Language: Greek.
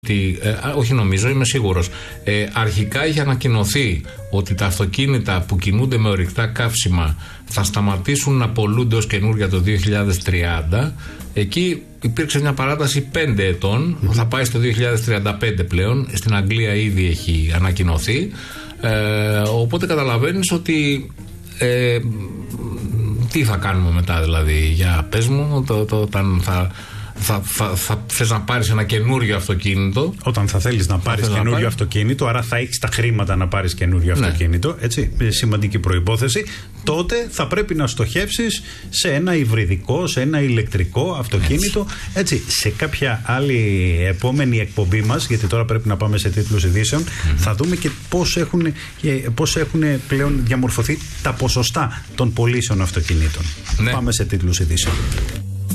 όχι νομίζω, είμαι σίγουρος. Αρχικά είχε ανακοινωθεί ότι τα αυτοκίνητα που κινούνται με ορυκτά καύσιμα θα σταματήσουν να πωλούνται ως καινούργια το 2030. Εκεί υπήρξε μια παράταση 5 ετών, θα πάει στο 2035 πλέον. Στην Αγγλία ήδη έχει ανακοινωθεί. Οπότε καταλαβαίνεις ότι τι θα κάνουμε μετά, δηλαδή, για πες μου, όταν θα θες να πάρεις ένα καινούριο αυτοκίνητο. Όταν θα θέλεις να πάρεις καινούριο αυτοκίνητο, άρα θα έχεις τα χρήματα να πάρεις καινούριο αυτοκίνητο, έτσι, σημαντική προϋπόθεση, τότε θα πρέπει να στοχεύσεις σε ένα υβριδικό, σε ένα ηλεκτρικό αυτοκίνητο, έτσι. Σε κάποια άλλη επόμενη εκπομπή μας, γιατί τώρα πρέπει να πάμε σε τίτλους ειδήσεων, θα δούμε και πώς έχουν πλέον διαμορφωθεί τα ποσοστά των πωλήσεων αυτοκινήτων. Πάμε σε τίτλους ειδήσεων.